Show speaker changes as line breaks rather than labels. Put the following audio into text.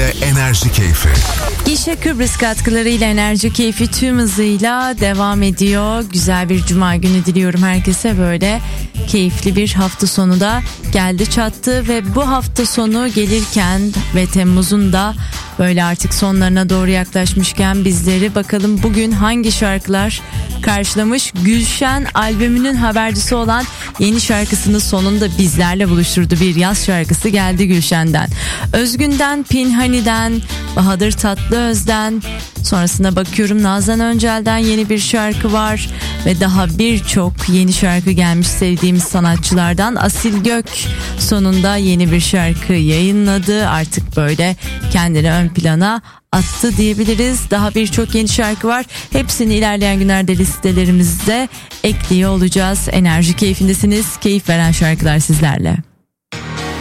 katkılarıyla Enerji Keyfi.
Gişe Kıbrıs katkılarıyla Enerji Keyfi tüm hızıyla devam ediyor. Güzel bir cuma günü diliyorum herkese. Böyle keyifli bir hafta sonu da geldi çattı ve bu hafta sonu gelirken ve Temmuz'un da böyle artık sonlarına doğru yaklaşmışken bizleri bakalım bugün hangi şarkılar karşılamış. Gülşen albümünün habercisi olan yeni şarkısını sonunda bizlerle buluşturdu. Bir yaz şarkısı geldi Gülşen'den. Özgün'den, Pinhani'den, Bahadır Tatlıöz'den, sonrasına bakıyorum Nazan Öncel'den yeni bir şarkı var ve daha birçok yeni şarkı gelmiş sevdiğimiz sanatçılardan. Asil Gök sonunda yeni bir şarkı yayınladı. Artık böyle kendini ön plana attı diyebiliriz. Daha birçok yeni şarkı var. Hepsini ilerleyen günlerde listelerimizde ekliyor olacağız. Enerji Keyfindesiniz. Keyif veren şarkılar sizlerle.